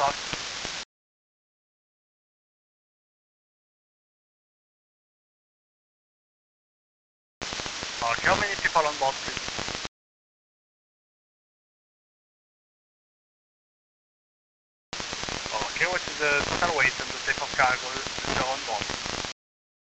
truck. Okay, how many people on board, please? Okay, what is the total weight and the takeoff cargo, Sharon?